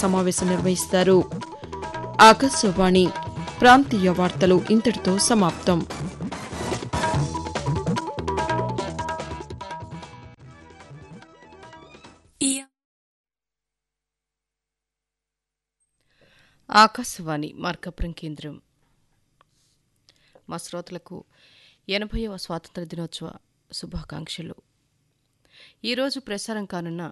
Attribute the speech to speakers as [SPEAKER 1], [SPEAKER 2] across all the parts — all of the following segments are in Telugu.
[SPEAKER 1] సమావేశం నిర్వహిస్తారు. ఆకాశవాణి ప్రాంతీయ వార్తలు ఇంతటితో సమాప్తం. ఆకాశవాణి మార్కాపురం కేంద్రం. మా శ్రోతలకు 80వ స్వాతంత్ర దినోత్సవ శుభాకాంక్షలు. ఈరోజు ప్రసారం కానున్న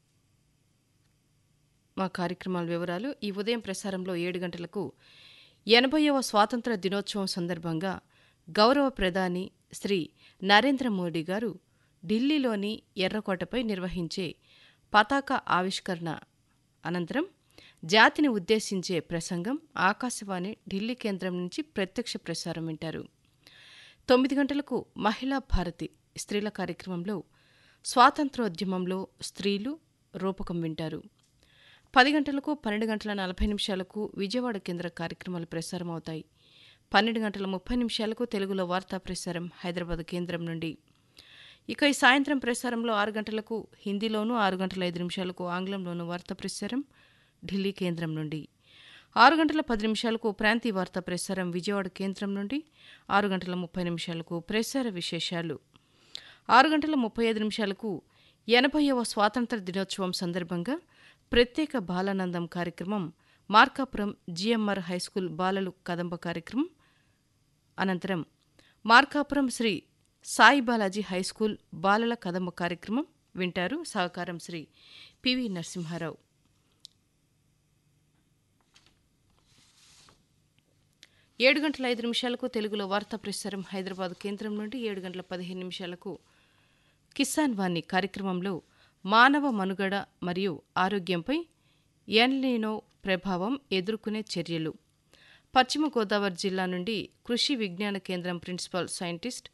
[SPEAKER 1] మా కార్యక్రమాల వివరాలు. ఈ ఉదయం ప్రసారంలో 7 గంటలకు 80వ స్వాతంత్ర దినోత్సవం సందర్భంగా గౌరవ ప్రధాని శ్రీ నరేంద్ర మోడీ గారు ఢిల్లీలోని ఎర్రకోటపై నిర్వహించే పతాక ఆవిష్కరణ అనంతరం జాతిని ఉద్దేశించే ప్రసంగం ఆకాశవాణి ఢిల్లీ కేంద్రం నుంచి ప్రత్యక్ష ప్రసారం వింటారు. 9 గంటలకు మహిళా భారతి స్త్రీల కార్యక్రమంలో స్వాతంత్ర్యోద్యమంలో స్త్రీలు రూపకం వింటారు. 10 గంటలకు 12 గంటల 40 నిమిషాలకు విజయవాడ కేంద్ర కార్యక్రమాలు ప్రసారం అవుతాయి. 12 గంటల 30 నిమిషాలకు తెలుగులో వార్తా ప్రసారం హైదరాబాద్ కేంద్రం నుండి. ఇక ఈ సాయంత్రం ప్రసారంలో 6 గంటలకు హిందీలోనూ 6 గంటల 5 నిమిషాలకు ఆంగ్లంలోనూ వార్తా ప్రసారం ఢిల్లీ కేంద్రం నుండి. 6 గంటల 10 నిమిషాలకు ప్రాంతీయ వార్తా ప్రసారం విజయవాడ కేంద్రం నుండి. 6 గంటల 30 నిమిషాలకు ప్రసార విశేషాలు. 6 గంటల 35 నిమిషాలకు 80వ స్వాతంత్ర దినోత్సవం సందర్భంగా ప్రత్యేక బాలానందం కార్యక్రమం మార్కాపురం జిఎంఆర్ హైస్కూల్ బాలలు కదంబ కార్యక్రమం. అనంతరం మార్కాపురం శ్రీ సాయి బాలాజీ హైస్కూల్ బాలల కదంబ కార్యక్రమం వింటారు. సహకారం శ్రీ పివి నరసింహారావు. 7 గంటల 5 నిమిషాలకు తెలుగులో వార్తా ప్రసారం హైదరాబాద్ కేంద్రం నుండి. 7 గంటల 15 నిమిషాలకు కిసాన్ వాణి కార్యక్రమంలో మానవ మనుగడ మరియు ఆరోగ్యంపై ఎల్నినో ప్రభావం ఎదుర్కొనే చర్యలు, పశ్చిమ గోదావరి జిల్లా నుండి కృషి విజ్ఞాన కేంద్రం ప్రిన్సిపల్ సైంటిస్ట్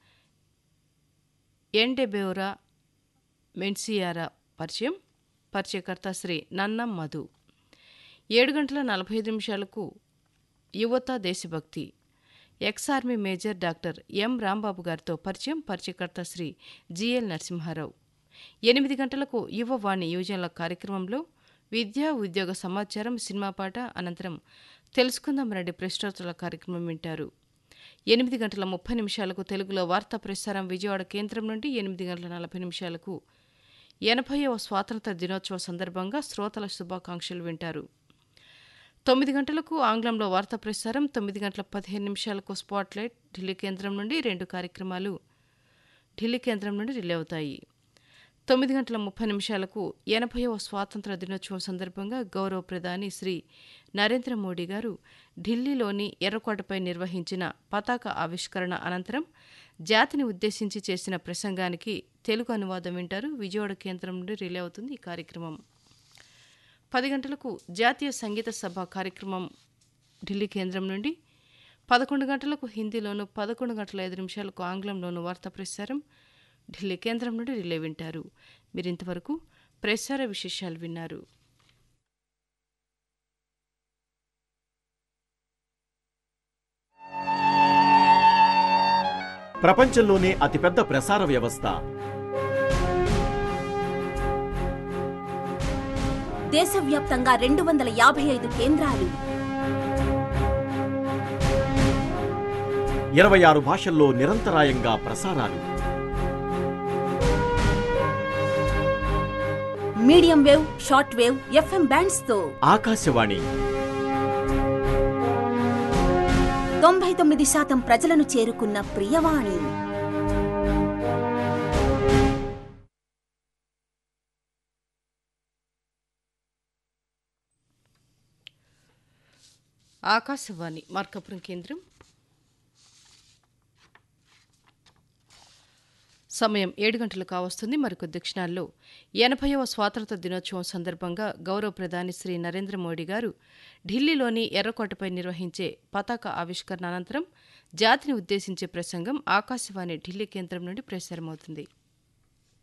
[SPEAKER 1] ఎండెబెవరా మెన్సియారా పరిచయకర్త శ్రీ నన్నం మధు. 7 గంటల 45 నిమిషాలకు యువత దేశభక్తి X-army major doctor M Rambabu గారితో పరిచయకర్త శ్రీ జిఎల్ నరసింహారావు. 8 గంటలకు యువవాణి యువజనుల కార్యక్రమంలో విద్యా ఉద్యోగ సమాచారం, సినిమా పాట, అనంతరం తెలుసుకుందాం రండి ప్రశ్నోత్తరాల కార్యక్రమం వింటారు. 8 గంటల 30 నిమిషాలకు తెలుగులో వార్తా ప్రసారం విజయవాడ కేంద్రం నుండి. 8 గంటల 40 నిమిషాలకు 80వ స్వాతంత్ర దినోత్సవ సందర్భంగా శ్రోతల శుభాకాంక్షలు వింటారు. 9 గంటలకు ఆంగ్లంలో వార్తా ప్రసారం. 9 గంటల 15 నిమిషాలకు స్పాట్లైట్ ఢిల్లీ కేంద్రం నుండి. 2 కార్యక్రమాలు ఢిల్లీ కేంద్రం నుండి రిలే అవుతాయి. 9 గంటల 30 నిమిషాలకు 80వ స్వాతంత్ర దినోత్సవం సందర్భంగా గౌరవ ప్రధాని శ్రీ నరేంద్ర మోడీ గారు ఢిల్లీలోని ఎర్రకోటపై నిర్వహించిన పతాక ఆవిష్కరణ అనంతరం జాతిని ఉద్దేశించి చేసిన ప్రసంగానికి తెలుగు అనువాదం వింటారు. విజయవాడ కేంద్రం నుండి రిలే అవుతుంది ఈ కార్యక్రమం. 10 గంటలకు జాతీయ సంగీత సభ కార్యక్రమం ఢిల్లీ కేంద్రం నుండి. 11 గంటలకు హిందీలోను, 11 గంటల 5 నిమిషాలకు ఆంగ్లంలోను వార్తా ప్రసారం ఢిల్లీ కేంద్రం నుండి రిలే వింటారు. మీరింతవరకు ప్రసార విశేషాలు విన్నారు.
[SPEAKER 2] ప్రపంచంలోనే అతిపెద్ద ప్రసార వ్యవస్థ,
[SPEAKER 3] దేశవ్యాప్తంగా 255 కేంద్రాలు,
[SPEAKER 2] 26 భాషల్లో నిరంతరాయంగా ప్రసారాలు,
[SPEAKER 3] medium wave, short wave, FM bands తో
[SPEAKER 2] ఆకాశవాణి
[SPEAKER 3] 99% ప్రజలను చేరుకున్న ప్రియవాణి.
[SPEAKER 1] ఆకాశవాణి మార్కాపురం కేంద్రం. సమయం 7 గంటలు కావస్తుంది. మరికొద్ది క్షణాల్లో 80వ స్వాతంత్ర దినోత్సవం సందర్భంగా గౌరవ ప్రధాని శ్రీ నరేంద్ర మోడీ గారు ఢిల్లీలోని ఎర్రకోటపై నిర్వహించే పతాక ఆవిష్కరణ అనంతరం జాతిని ఉద్దేశించే ప్రసంగం ఆకాశవాణి ఢిల్లీ కేంద్రం నుండి ప్రసారమవుతుంది.